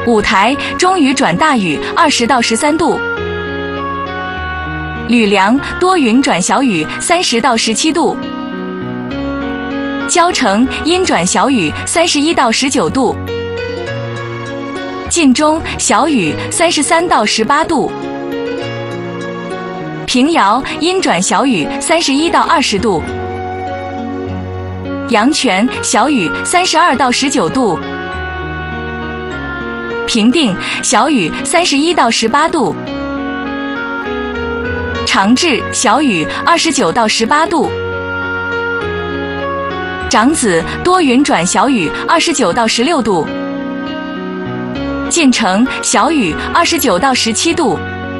五台中雨转大雨20到13度，吕梁多云转小雨30到17度，交城阴转小雨31到19度，晋中小雨33到18度，平遥阴转小雨31到20度，阳泉小雨32到19度，平定小雨31到18度，长治小雨29到18度，长子多云转小雨29到16度，晋城小雨29到17度，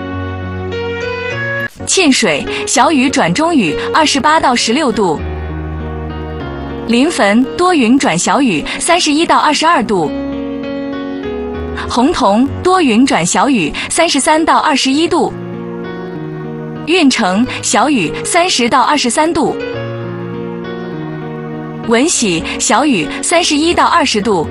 沁水小雨转中雨28到16度，临汾多云转小雨31到22度，洪洞多云转小雨33到21度，运城小雨30到23度，闻喜小雨31到20度。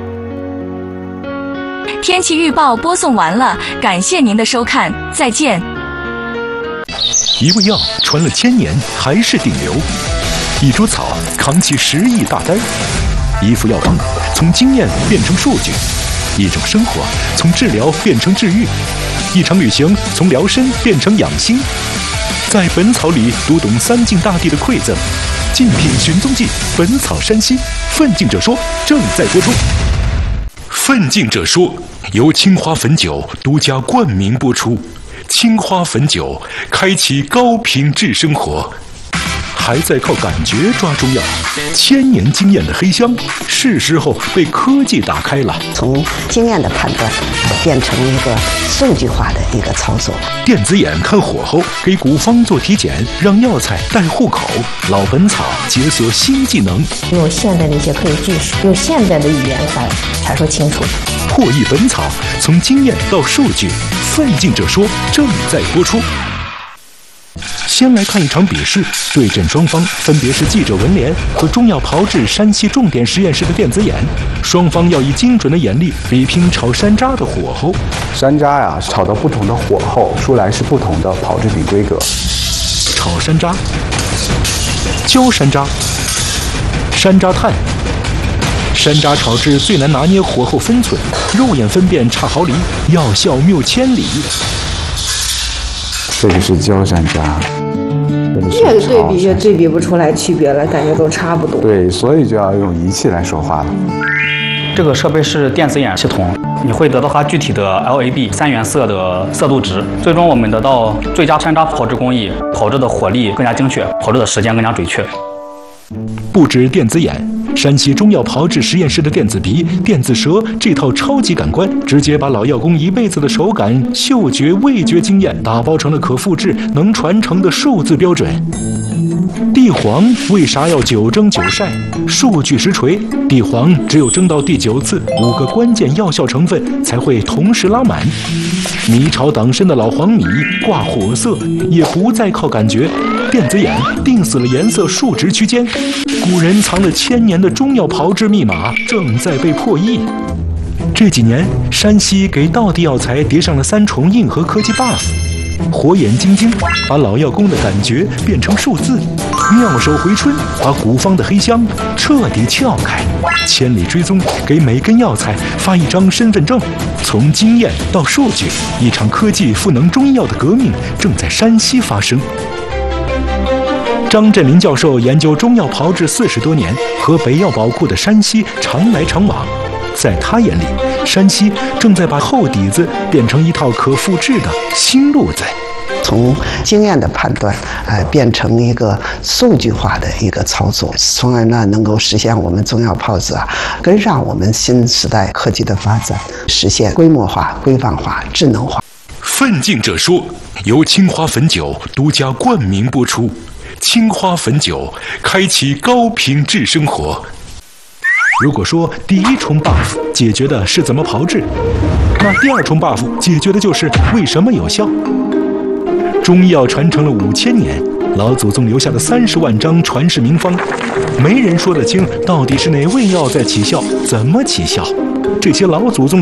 天气预报播送完了，感谢您的收看，再见。 一味药传了1000年还是顶流，一株草扛起10亿大单，一副药方从经验变成数据，一种生活从治疗变成治愈，一场旅行从疗身变成养心。在本草里读懂三晋大地的馈赠，竞品寻踪记，本草山西，奋进者说正在播出。奋进者说由青花汾酒独家冠名播出，青花汾酒开启高品质生活。还在靠感觉抓中药，1000年经验的黑箱，是时候被科技打开了。 从经验的判断变成一个数据化的一个操作。 电子眼看火候，给古方做体检，让药材带户口。老本草解锁新技能， 用现代的一些科学技术，用现代的语言阐述清楚。 破译本草，从经验到数据，奋进者说正在播出。先来看一场比试，对阵双方分别是记者文联和中药炮制山西重点实验室的电子眼，双方要以精准的眼力比拼炒山楂的火候。 山楂呀，炒到不同的火候，出来是不同的炮制品规格。 炒山楂、焦山楂、山楂炭。山楂炒制最难拿捏火候分寸，肉眼分辨差毫厘，药效谬千里。 这个是焦山楂， 越对比越对比不出来区别了，感觉都差不多。 对，所以就要用仪器来说话了。 这个设备是电子眼系统，你会得到它具体的 LAB 3原色的色度值，最终我们得到最佳山楂炮制工艺，炮制的火力更加精确，炮制的时间更加准确。 不止电子眼，山西中药炮制实验室的电子鼻、电子舌这套超级感官，直接把老药工一辈子的手感、嗅觉、味觉经验打包成了可复制、能传承的数字标准。地黄为啥要9蒸9晒？数据实锤，地黄只有蒸到第9次，5个关键药效成分才会同时拉满。米炒党参的老黄米挂火色也不再靠感觉，电子眼定死了颜色数值区间。古人藏了1000年的中药炮制密码正在被破译。这几年，山西给道地药材叠上了3重硬核科技 buff。火眼金睛把老药工的感觉变成数字，妙手回春把古方的黑箱彻底撬开，千里追踪给每根药材发一张身份证。从经验到数据，一场科技赋能中医药的革命正在山西发生。张振林教授研究中药炮制40多年，和北药宝库的山西常来常往。在他眼里，山西正在把厚底子变成一套可复制的新路子。 从经验的判断，变成一个数据化的一个操作，从而呢能够实现我们中药炮制跟上我们新时代科技的发展，实现规模化、规范化、智能化。 奋进者说由青花汾酒独家冠名播出，青花汾酒开启高品质生活。如果说第一重 buff 解决的是怎么炮制，那第二重 buff 解决的就是为什么有效。中医药传承了5000年，老祖宗留下的30万张传世名方，没人说得清到底是哪味药在起效，怎么起效。这些老祖宗